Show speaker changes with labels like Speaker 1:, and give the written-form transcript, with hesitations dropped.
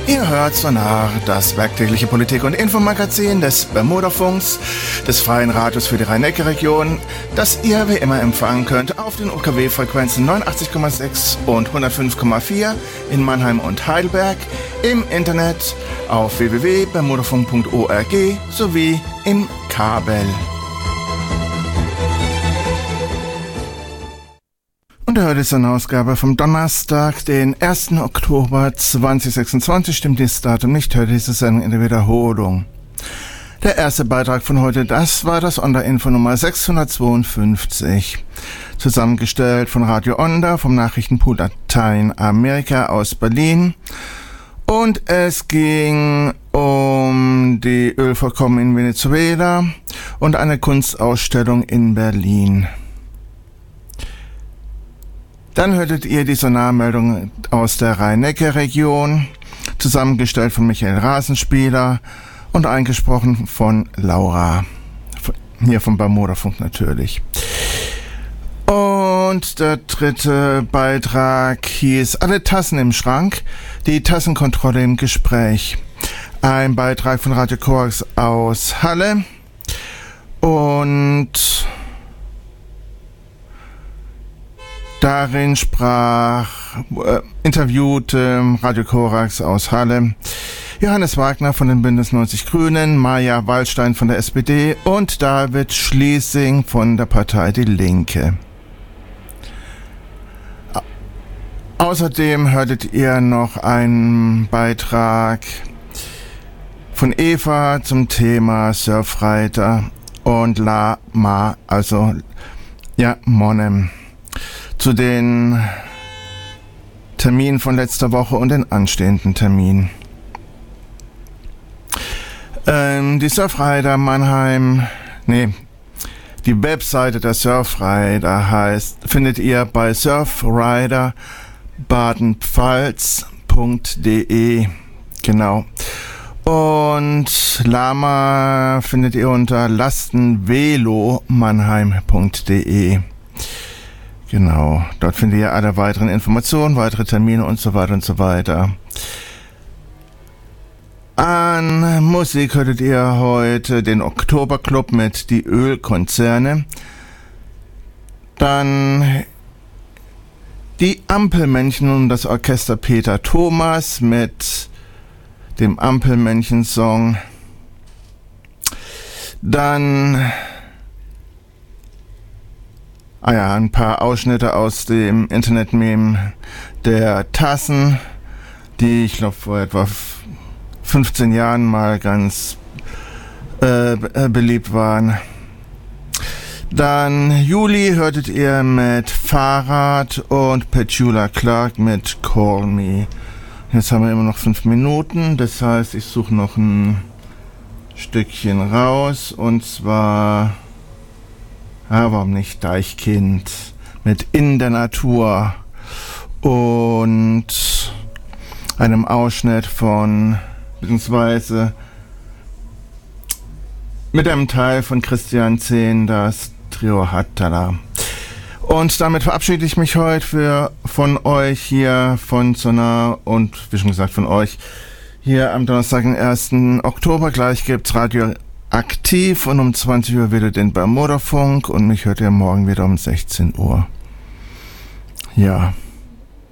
Speaker 1: Ihr hört Sonar, das werktägliche Politik- und Infomagazin des Bermudafunks, des Freien Radios für die Rhein-Neckar-Region, das ihr wie immer empfangen könnt auf den UKW-Frequenzen 89,6 und 105,4 in Mannheim und Heidelberg, im Internet auf www.bermudafunk.org sowie im Kabel. Und heute ist eine Ausgabe vom Donnerstag, den 1. Oktober 2026, stimmt dieses Datum nicht, heute ist es in der Wiederholung. Der erste Beitrag von heute, das war das Onda-Info Nummer 652, zusammengestellt von Radio Onda, vom Nachrichtenpool Lateinamerika aus Berlin. Und es ging um die Ölvorkommen in Venezuela und eine Kunstausstellung in Berlin. Dann hörtet ihr die Sonarmeldung aus der Rhein-Neckar-Region, zusammengestellt von Michael Rasenspieler und eingesprochen von Laura, hier vom Bermudafunk natürlich. Und der dritte Beitrag hieß Alle Tassen im Schrank, die Tassenkontrolle im Gespräch. Ein Beitrag von Radio Korax aus Halle und darin interviewte Radio Korax aus Halle Johannes Wagner von den Bündnis 90 Grünen, Maja Wallstein von der SPD und David Schlesing von der Partei Die Linke. Außerdem hörtet ihr noch einen Beitrag von Eva zum Thema Surfrider und La Ma, also ja, Monem, zu den Terminen von letzter Woche und den anstehenden Terminen. Die Surfrider Mannheim, die Webseite der Surfrider findet ihr bei surfriderbadenpfalz.de, genau. Und Lama findet ihr unter lastenvelomannheim.de. Genau, dort findet ihr alle weiteren Informationen, weitere Termine und so weiter und so weiter. An Musik hörtet ihr heute den Oktoberclub mit Die Ölkonzerne. Dann die Ampelmännchen und das Orchester Peter Thomas mit dem Ampelmännchen-Song. Dann ein paar Ausschnitte aus dem Internet-Meme der Tassen, die ich glaube vor etwa 15 Jahren mal ganz beliebt waren. Dann Juli hörtet ihr mit Fahrrad und Petula Clark mit Call Me. Jetzt haben wir immer noch 5 Minuten, das heißt, ich suche noch ein Stückchen raus und zwar, warum nicht, Deichkind mit In der Natur und einem Ausschnitt von, beziehungsweise mit einem Teil von Christian Zehn, das Trio Hattala. Und damit verabschiede ich mich heute von euch hier von Sonar und, wie schon gesagt, von euch hier am Donnerstag, den 1. Oktober. Gleich gibt's Radio Aktiv und um 20 Uhr wieder den Bermudafunk und mich hört ihr morgen wieder um 16 Uhr. Ja.